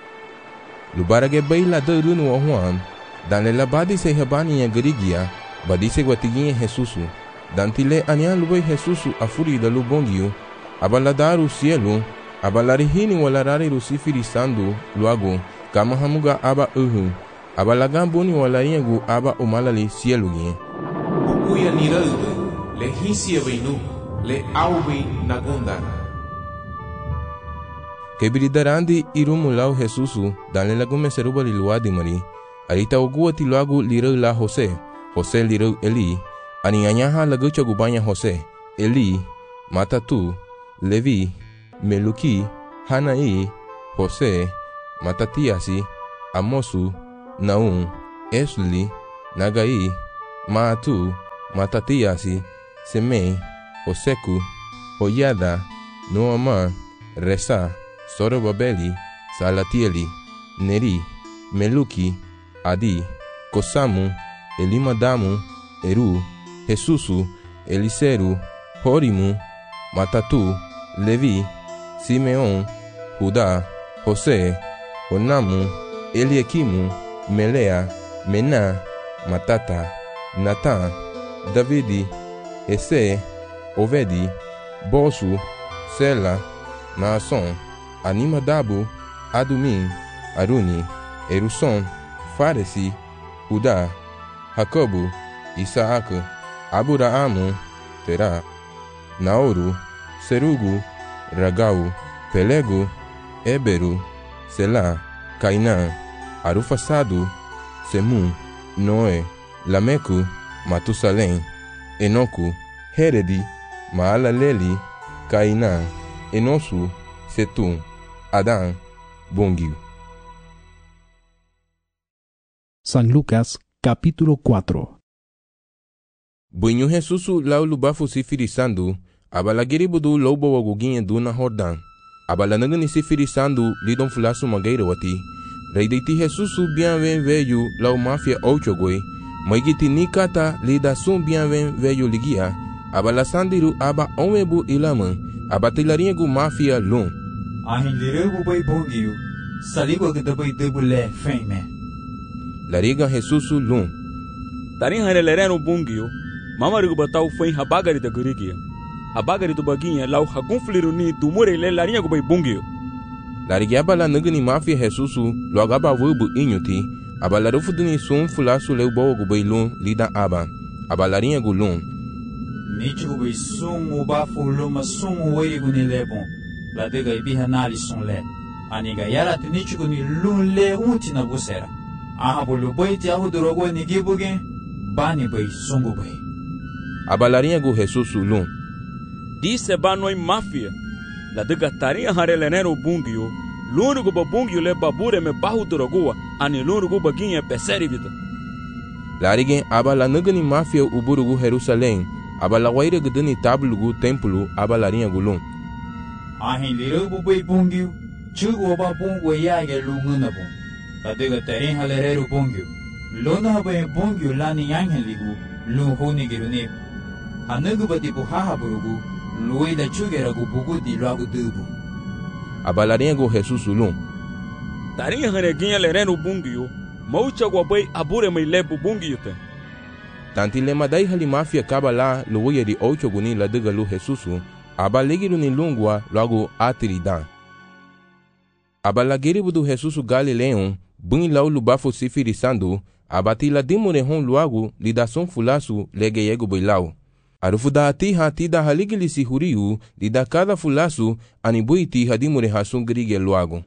Lubarage bai la dauru no Juan, dan le labadi se habani ya garigia, badise guatiguinha Jesusu, dan tile anian lubai Jesusu a furi da lubongiu, aba la daru cielo, aba la rihini wala rari rusifiri sandu, luago, kama hamuga aba uhu. Aba lagambuni walarinha gu aba umalali sieluginha. Ukuya niralde, le hisia veinu, le aubi nagundar. Kebridarandi irumu lau Jesusu, dan le lagume seruba li luadi mari. Arita ogua ti luagu lirau la Jose. José lirau Eli, ani anyaha lagu cagubanya José, Eli, Matatu, Levi, Meluki, Hanai, José, Matatiasi, Amosu, Naum, Esli, Nagai, Maatu, Matatiasi, Semei, Oseku, Hoyada, Noama, Resa, Sorobabeli, Salatieli, Neri, Meluki, Adi, Kosamu, Elimadamu, Eru, Jesusu, Eliseru, Horimu, Matatu, Levi, Simeon, Judá, José, Onamu, Eliakimu, Melea, Mená, Matata, Natã, Davidi, Esse, Ovedi, Bosu, Sela, Naason, Animadabu, Adumim, Aruni, Eruson, Faresi, Judá, Jacobo, Isaac, Aburaamu, Terá, Naoru, Serugu, Ragau, Pelego, Éberu, Selá, Cainã, Arufasado, Semu, Noé, Lameco, Matusalém, Enoco, Heredi, Maalaleli, Cainã, Enosu, Setum, Adão, Bongio. San Lucas, capítulo cuatro. Bunyu Jesusu lau lubafu sifirisando, abalagiri budu lobo waguginha duna Jordan. Abalanagani sifirisando lidon fulasu mageira wati. Reideiti Jesusu bianven veio lau mafia ochogoi, maigiti nikata lida sum bianven veio ligia, abalasandiru aba omebu ilaman, abatilarinha gu mafia lum. Ahin liregu bai bongiu, saligo que depois debule feme. Lariga Jesusu lum. Tarin hanelereno bungio, mamarigo batau foi habagari da gurigia. Habagari do baguinha lau hagunfliru ni dumure le larinha gu bai bungio. Lariga abala nagani mafia Jesusu lo agaba wubu inyuti, abalarufu duni sum fulasu leu boa gu bai lum lida aba, abalarinha gu lum. Nichi gu bai sum ubafu luma sum uweri gu ni lebon, la dega ibiha nali sun le. Aniga yara te nichi gu ni lum le unti na busera. Aha bolu bai ti ahu durogo ni gibuge, bani bai sungu bai. Abalarinha gu Jesusu lum. Disse banoi mafia. La dega tarinha harelenero bungio, lunugo babungio le babure me bahu durogua, ani lunugo baguinha peseri vida. Larigen abala nagani mafia uburugu Jerusalém, abala waire gudani tablugu templo abalarinha gulum. Ahin lirugu bai bungio, chugo ba bungo yage lunguna bung. La dega tarinha halerero bungio, luna bai bungio lani yangen ligu, lunhoni girune. Anagu bati buhaha burugu, luida chugera gu bugu di lagu dubu. Abalarinha gu Jesus lum. Tarinha haneguinha lereno bungio, maucha guabai abure mai lebu bungio te. Tanti lema dai hali mafia kabala luia di ocho guni la dega lu Jesusu, abalegiru ni lungua logo atiridan. Abalagiri budu Jesusu Galileon, buni lau lubafo sifirisando, abati la dimure hon luagu lidason fulasu legeyego boilau. Arufuda ati hati da haligili si huriu, lida cada fulasu anibuiti hadimure hasun grige luagu.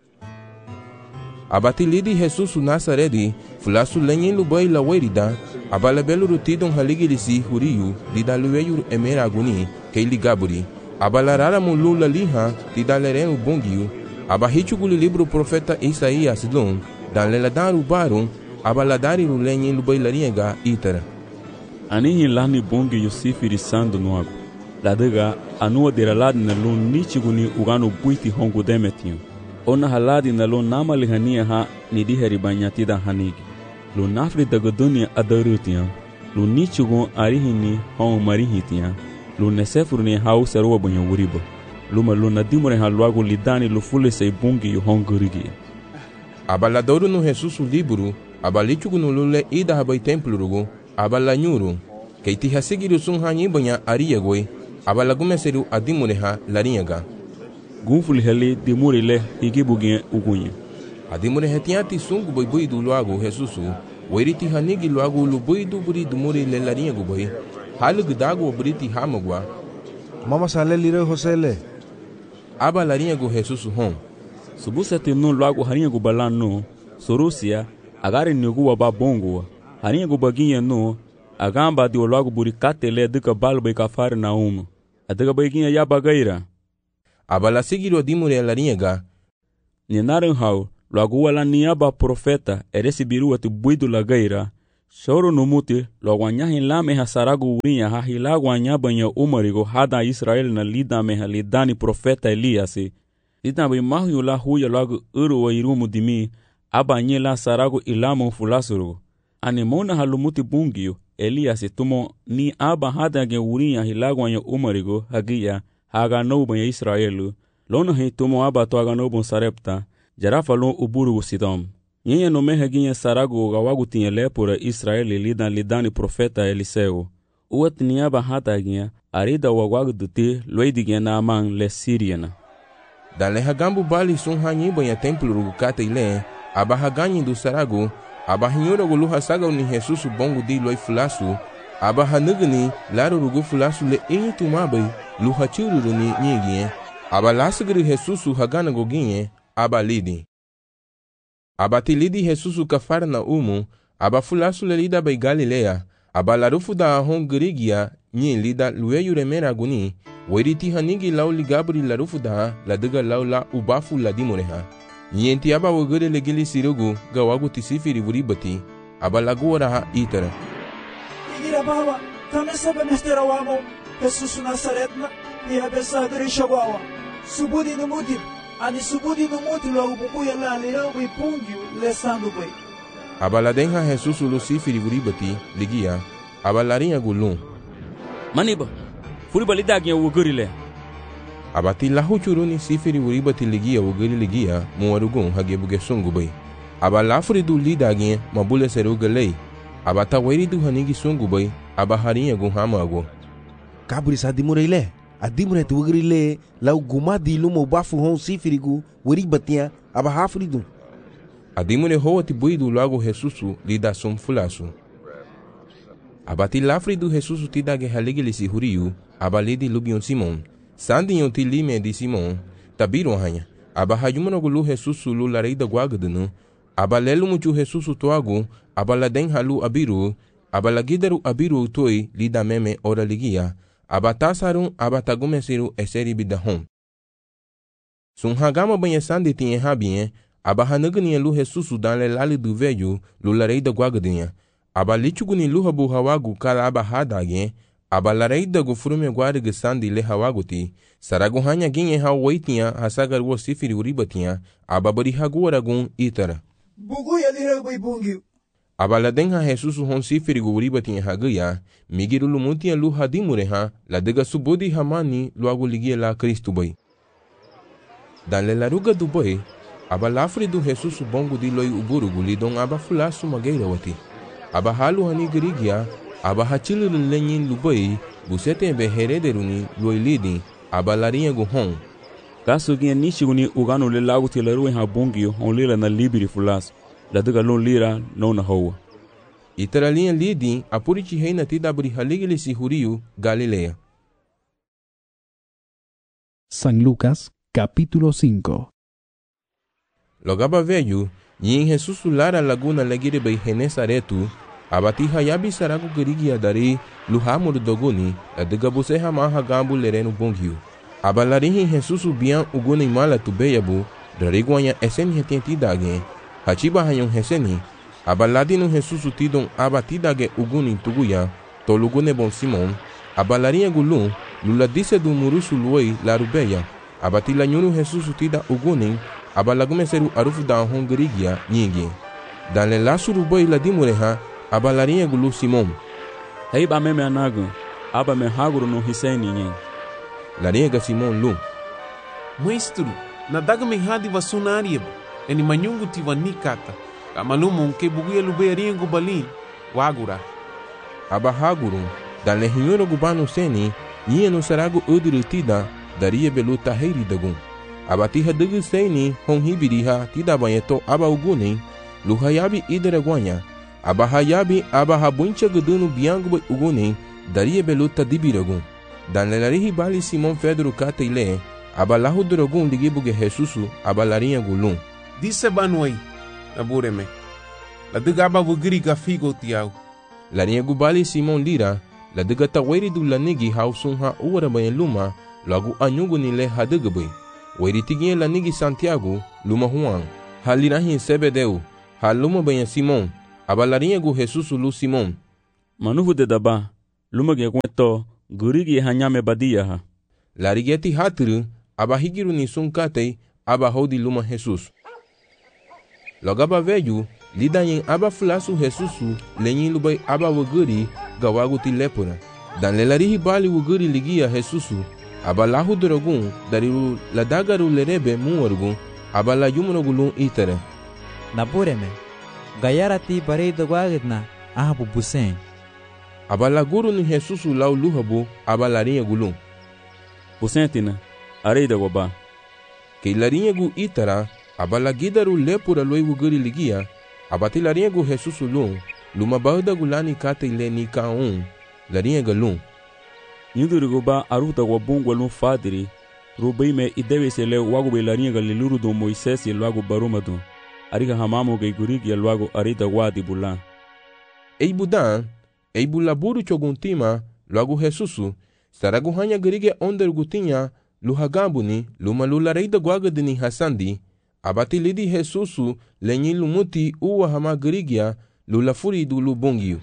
Abati lidi Jesusu Nazaredi, fulasu lenyen lubai la werida, abalabelu rutidon haligili si huriu, lida lueyur emera aguni, keili gaburi, abalarara mulula liha, lida lerenu bongiu, abahichuguli libro profeta Isaías lum, dan leladaru barum, abaladari lenyen lubai lariega itara. Anihin lahni bongi yosifiri sando nuago. Ladega anua deraladi na lun nichiguni ugano buiti hongu demetinho. Ona haladi na lun nama lihania ha nidiheri banyatida hanigi. Lun nafri dagodunia adarutian. Lun nichigun arihini hongu marihitian. Lun nesefurni hau serua banyo wuriba. Luma lun nadimure haluago lidani lufule sei bongi yu hongu rigia. Abaladoru no Jesusu liburu, abalichugunu lule ida habai templo rugu, abalanyuru, keiti hasigiru sun hanyi banya ariyagoi, abalagumeseru adimureha lariyaga. Gunfuli heli dimuri le higibugin ugunye. Adimureha tiati sungu boi boi du luagu Jesusu, wairiti hanigi luagu lu boi du buri dumuri le lariyagu boi, halu gudagu buriti hamagwa. Mama sale lire Josele. Aba lariyagu Jesusu hon. Subusete no luagu harinyagu balano, sorusia, agari nugu waba bongo. Harinha gubaguinha no, agamba di logo burikate le duka balo bai kafar na umu. Aduka bai ginha ya bagaira. Abala sigiro dimure larinha Ni naran hau, logo wala niaba profeta eresi biru atu buidu lagaira. Shoro numuti logo anyahi lame hasaragu urinha hahilagu anyaba nya umarigo hada Israel na lida meha lidani profeta Eliasi. Lida bai mahu la huya logo uru wa irumu dimi aba nye la saragu ilamu fulasuru. Anemona halumuti bungio Eliasi tumo ni aba hada ge urinha hilagu anya umarigo hagia haga nobu ya Israelu. Lona he tumo aba to haga nobu sarepta jarafa lon uburu sidom. Nyenye no meha ginha saragu gawagu tinha lepura Israeli lidan lidani profeta Eliseu. Uat ni aba hada ginha arida wagwagu duti loidi ginha na amang le Siriana. Dan le hagambu bali sun hanyi banha templo rugu kata ile aba haganyi du saragu aba hinyora gulu hasaga ni Jesus bongo di loi fulasu aba hanugni laru rugu fulasu le inyi tumabai lu hachuru ni nyigi aba lasgri Jesus hagana goginye aba lidi aba tilidi Jesus kafara na umu aba fulasu le lida bai Galilea aba larufu da hon grigia nyi lida lueyu remera guni weriti hanigi lauli gabri larufu da ladiga laula ubafu ladimureha Nyenti aba wogere legili sirugu gawagu tisifiri vuribati aba laguora ha itara. Igira bawa kamesa benestera wamo Jesus Nazaretna ni abesa grisha wawa. Subudi no muti ani subudi no muti lo buku ya la lera wi pungiu le sandu bai. Aba la denha Jesus lucifiri vuribati ligia aba larinha gulun. Maniba furiba lidagnya wogorile. Abati lahu curuni sifiri uribati ligia wugiri ligia muwarugun hagebuge sungu bai. Aba lafuri du lidagin mabule seruga lei. Abata wairi du hanigi sungu bai aba harinha gun hamago. Kaburi sa dimure ile. Adimure tu wugiri le lau gumadi lumo bafu hon sifiri gu uribatia aba hafuri du. Adimure hoa ti bui du lago Jesusu lida sum fulasu. Abati lafuri du Jesusu tidage haligi lisi huriu aba lidi lubion Simon. Sandi yon ti lime di Simon, tabiru hanya, aba hayumano gulu Jesus lu lareida guagadunu, aba lelu muchu Jesus toagu, aba laden halu abiru, aba lagidaru abiru toi lida meme ora ligia, aba tasarun aba tagumesiru eseri bidahom. Sun hagama banha sandi tinha habien, aba hanagani lu Jesus dan le lali du velho lu lareida guagadinha, aba lichuguni lu habu hawagu kala aba hadagen, aba lareida gu furume guarige sandi le hawaguti saragu hanya ginye ha waitinha hasagar wo sifiri uribatinha aba bari hagura gun itara bugu ya lira bai bungi aba ladenha Jesus hon sifiri gu uribatinha haguya migiru lumutia lu hadimure ha ladega subudi hamani luagu ligia la Kristu bai dan le laruga du bai aba lafri du Jesus bongo di loi uburu gulidon aba fulasu mageira wati aba halu hani girigia aba hachilu lenyin lubai busete be herederuni loilidi aba larinha go hon kaso ginha nishiguni ugano le lago tilaru ha bungio on lira na libiri fulas la duga lon lira non na hoa itaralinha lidi apurichi reina tidabri haligili si huriu Galilea. San Lucas capítulo cinco. Logaba veio yin Jesus lara laguna legire bei Genesaretu abati hayabi saragu gerigi adari luhamur doguni adiga buse hama hagambu lerenu bonghiu abalarihi Jesus bian uguni mala tubeyabu dariguanya esen hetenti dage hachiba hayon heseni abaladinu Jesus tidon abati dage uguni tuguya tolugune bon Simon abalarinha gulu luladise du murusu luoi larubeya abati lanyunu Jesus tida uguni abalagume seru arufu da hongerigia nyingi dan le lasuru boy ladimureha aba larinha gulu Simon. Hei ba meme anago, aba me haguru no hiseni nyen. Larinha ga Simon lu. Maestro, na daga me hadi vasunarieb, eni manyungu tiva nikata, kamalumo nke buguya lubearinha gu balin, wagura. Aba haguru, dan le hinyoro gubano seni, nyia no sarago udiri tida, daria belu tahiri dagun. Aba tiha dugu seni, hon hibiriha, tida banyeto aba uguni, luhayabi idere guanya. Aba hayabi aba habuncha gudunu biangu uguni daria beluta dibiragun dan lelarihi bali Simon Pedro kata ile aba lahu drogun ligibuge Jesusu aba larinha gulun disse banuai nabureme la diga aba vugiri gafigo tiau larinha gubali Simon lira, la dega taweri du lanigi hausun ha uara bayan luma, lagu anyugu nile hadegabay. Weri tiginha lanigi Santiago, luma Juan, ha lirahin Sebedeu, ha luma bayan Simon, aba larinha gu Jesus lu Simon. Manuvu de daba, luma ge kwento, gurigi hanyame badia ha. Larigeti hatru, aba higiru ni sunkatei, aba hodi luma Jesus. Logaba veju, lidanyin aba flasu Jesusu, lenyin lubai aba waguri, gawagu ti lepura. Dan lelarihi bali waguri ligia Jesusu, aba lahu drogun, dariru ladagaru lerebe muwargun, aba la yumrogulun itere. Nabureme, gayarati barei dogwagidna, ahabu busen. Aba la guru ni Jesusu lau luhabu, aba larinha gulun. Busentina, arei da goba. Kei larinha gu itara, aba la gidaru lepura loi wuguri ligia, aba ti larinha gu Jesusu lun, luma bauda gulani kate ile ni kaun, larinha galun. Nyuduri goba aruta wabungwa lun fadiri, rubai me idewe se le wagu be larinha galiluru do Moisés e luago barumadu, arika hamamu ge gurigi e luago arita wadi bulan. Ei budan, ei bulaburu choguntima, luago Jesusu, saragu hanya gerige onder gutinha, luhagambuni, luma lulareida guagadini hasandi, abati lidi Jesusu, lenyi lumuti uwa hama gerigia, lulafuri du lubungiu.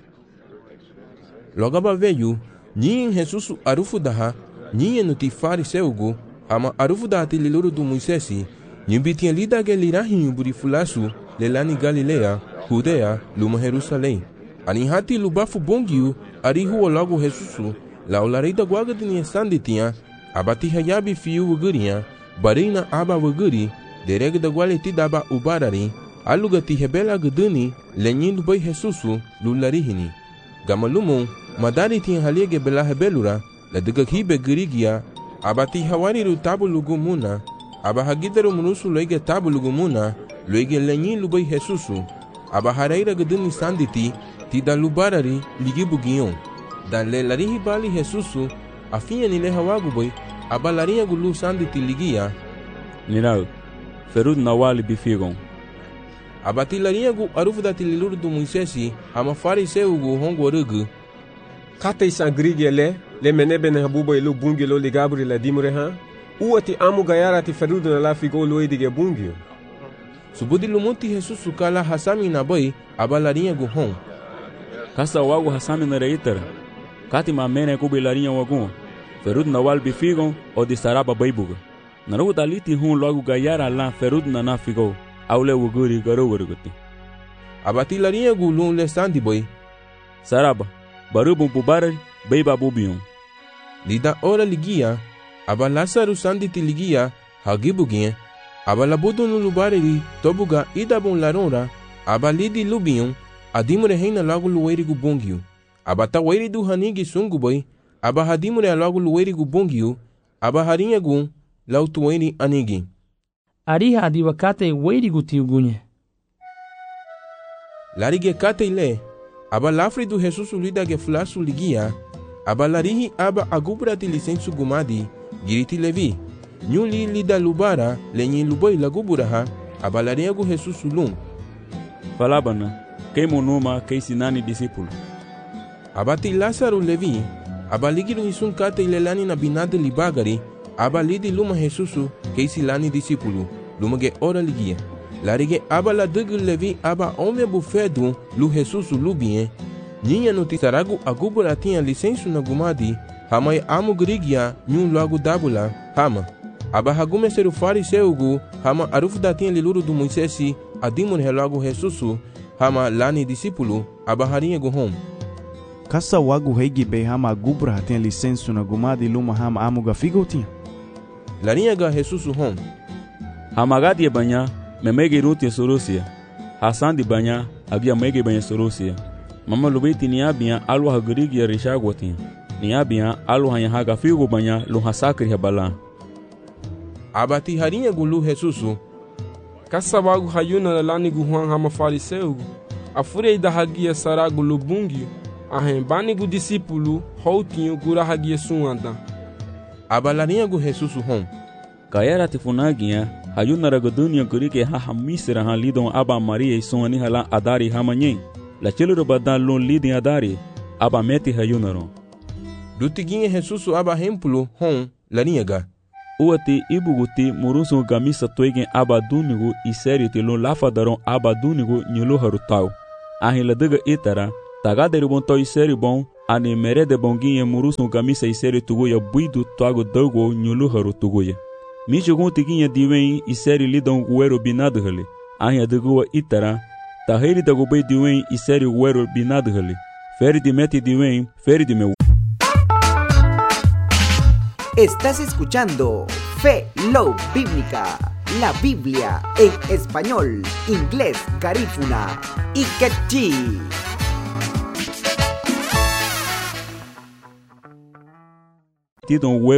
Logaba veju, nyin Jesusu arufu daha, nyin nuti fariseugu, hama arufu daha ti liluru du Moisesi, nyibitia lida ge lirahinyu burifulasu, lelani Galilea, Judea, luma Jerusalém. Ani hati lubafu bungiu, arihu logo Jesusu, la olareida guagadini sanditinha, abati hayabi fiu wugurinha, barina aba wuguri, dereg da gualeti daba ubarari, alugati hebela guduni, lenyin bai Jesusu, lularihini. Gamalumon, madari tin haliege bela hebelura, la degakhibe gurigia, abati hawariru tabu lugumuna, aba hagidaru munusu loige tabu lugumuna, loige lenyin lubai Jesusu, aba haraira guduni sanditi, tida lubarari, ligibugion. Dan le larihi bali Jesusu, afinha ni le hawagu boy, aba larinha gulu sanditi ligia. Nirau, ferud nawali bifigon. Abati larinha gu arufu da tililuru du Moisesi, ama fariseu gu hongo rugu. Kate sangrigi le, le menebe ne habubo ilu bungi lo ligabri la dimure ha, uati amu gayara ti ferud na la figo lo edige bungi. Subudi lumuti Jesusu kala hasami na boy, aba larinha gu hon. Kasa wagu hasami na reitara. Kati mamene kubi larinha wagun, ferud na wal bifigon o di saraba baibuga. Naru taliti hun logo gayara la ferud na na figo, aule wuguri garo wuruguti. Abati larinha gu lun le sandi boy. Saraba, barubun pubarari, baiba bubion. Lida ora ligia, aba lasaru sanditi ligia, hagibuginha, aba labudu no lubareri, tobuga idabun larora, aba lidi lubion, adimure reina logo lueri gu bungiu. Aba ta wairi du hanigi sungu boy, aba hadimure logo lueri gu bungiu, aba harinha gu, lautueni anigi. Ariha adiwa kate wairi gu tiugunye. Larige kate ile, aba lafri du Jesusu lida ge flasu ligia, aba larihi aba agubra ti licensu gumadi, giriti levi, nyuli lida lubara, lenyi luboy laguburaha, aba larinha gu Jesusu lum. Falabana, kei monuma kei sinani discípulo. Abati Lázaro levi, aba ligiru isun kate ilelani na binade libagari, aba lidi luma Jesusu kei silani discípulo, luma ge ora ligia. Larige aba la dugu levi aba ome bufedu lu Jesusu lubien, ninha no tisaragu agubura tinha licensu na gumadi, hamai amu grigia nyun logo dabula, hama. Aba hagume seru fariseugu, hama arufu da tinha liluru du Moisesi, adimur helogo Jesusu, hama lani discípulo, aba harinha guhom. Kasa wagu heigi be hama gubra tem licensu na gumadi luma hama amuga figotinha. Larinha ga Jesusu hom. Hama gadi banya, memege ruti sorosia. Hasan di banya, abia mege banya sorosia. Mama lubiti ni abia alu hagurigi ya rishagotin. Ni abia alu hanya haga figo banya lu hasakri habala. Abati harinha gulu Jesusu. Kasa wagu hayuna lani guhuan hama fariseu. Afurei da hagia saragu lubungi. Ahem bani gu discípulo houtinho gura hagia suanda. Aba larinha gu Jesusu hom. Kayara tifunagia hayuna ragudunia gurike ha hamisira ha lidon aba Maria e suani hala adari hamanyen. La chilero badan lon lidin adari, aba meti hayunaron. Dutiguinha Jesus aba hemplo hon laniaga. Uati ibuguti murunso gamisa toegen aba dunigo e seriti lon lafadaron aba dunigo nyulo harutau. Ahin la daga itara, tagaderi bon to iseri bon, ani merede bonginha murunso gamisa iseri tugoya buidu toago dogo nyulo harutugoya. Michogon tiguinha diwen iseri lidon guero binadhale. Ahin adagua itara, taheri dagobei diwen iseri guero binadhale. Feri de meti diwen, feri de meu. Estás escuchando Fe Low Bíblica, la Biblia en español, inglés, garífuna y quechí. Tidon huevo